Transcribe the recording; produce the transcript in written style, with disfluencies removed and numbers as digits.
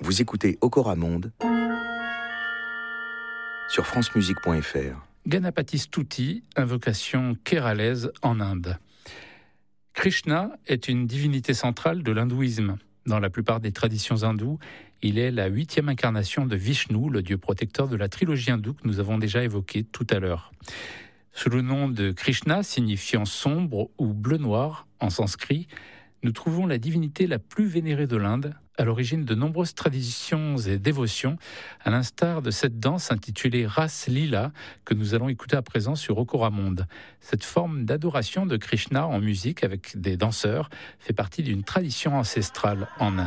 Vous écoutez Okoramonde sur francemusique.fr. Ganapati Stuti, invocation kéralaise en Inde. Krishna est une divinité centrale de l'hindouisme. Dans la plupart des traditions hindoues, il est la 8e incarnation de Vishnu, le dieu protecteur de la trilogie hindoue que nous avons déjà évoquée tout à l'heure. Sous le nom de Krishna, signifiant sombre ou bleu-noir en sanskrit, nous trouvons la divinité la plus vénérée de l'Inde, à l'origine de nombreuses traditions et dévotions, à l'instar de cette danse intitulée Ras Lila, que nous allons écouter à présent sur Okoramonde. Cette forme d'adoration de Krishna en musique avec des danseurs fait partie d'une tradition ancestrale en Inde.